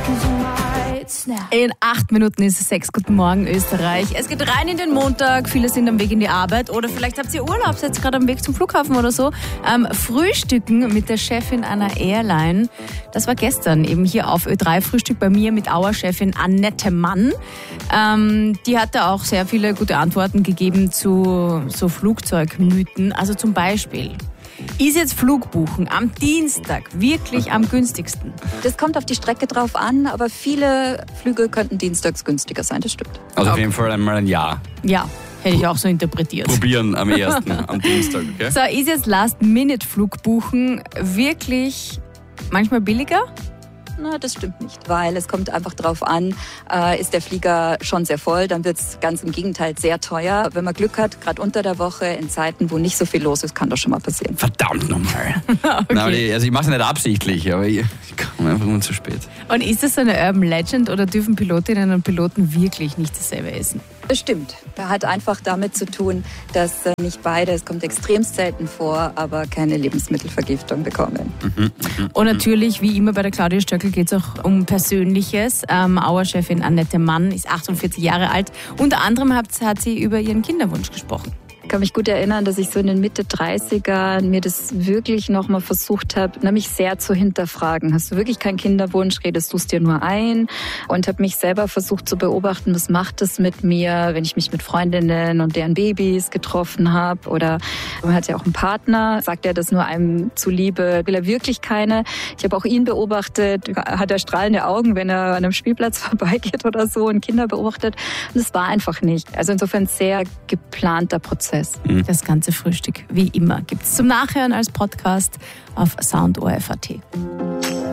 In 8 Minuten ist es 6. Guten Morgen, Österreich. Es geht rein in den Montag. Viele sind am Weg in die Arbeit oder vielleicht habt ihr Urlaub, seid gerade am Weg zum Flughafen oder so. Frühstücken mit der Chefin einer Airline. Das war gestern eben hier auf Ö3 Frühstück bei mir mit Auer-Chefin Annette Mann. Die hat da auch sehr viele gute Antworten gegeben zu so Flugzeugmythen. Also zum Beispiel: Ist jetzt Flugbuchen am Dienstag wirklich am günstigsten? Das kommt auf die Strecke drauf an, aber viele Flüge könnten dienstags günstiger sein, das stimmt. Also auf jeden Fall einmal ein Ja. Ja, hätte ich auch so interpretiert. Probieren am 1. am Dienstag, okay? So, ist jetzt Last-Minute-Flugbuchen wirklich manchmal billiger? Na, das stimmt nicht, weil es kommt einfach drauf an, ist der Flieger schon sehr voll, dann wird es ganz im Gegenteil sehr teuer. Wenn man Glück hat, gerade unter der Woche, in Zeiten, wo nicht so viel los ist, kann das schon mal passieren. Verdammt nochmal. Okay. Nein, ich mache es nicht absichtlich, aber ich komme einfach immer zu spät. Und ist das so eine Urban Legend oder dürfen Pilotinnen und Piloten wirklich nicht dasselbe essen? Das stimmt. Das hat einfach damit zu tun, dass nicht beide, es kommt extremst selten vor, aber keine Lebensmittelvergiftung bekommen. Und natürlich, wie immer bei der Claudia Stöckl, geht es auch um Persönliches. Auer-Chefin Annette Mann ist 48 Jahre alt. Unter anderem hat sie über ihren Kinderwunsch gesprochen. Ich kann mich gut erinnern, dass ich so in den Mitte 30er mir das wirklich nochmal versucht habe, nämlich sehr zu hinterfragen. Hast du wirklich keinen Kinderwunsch? Redest du es dir nur ein? Und habe mich selber versucht zu beobachten, was macht es mit mir, wenn ich mich mit Freundinnen und deren Babys getroffen habe? Oder man hat ja auch einen Partner, sagt er das nur einem zuliebe, will er wirklich keine? Ich habe auch ihn beobachtet, hat er strahlende Augen, wenn er an einem Spielplatz vorbeigeht oder so und Kinder beobachtet. Und es war einfach nicht. Also insofern sehr geplanter Prozess. Das ganze Frühstück, wie immer, gibt es zum Nachhören als Podcast auf soundorf.at.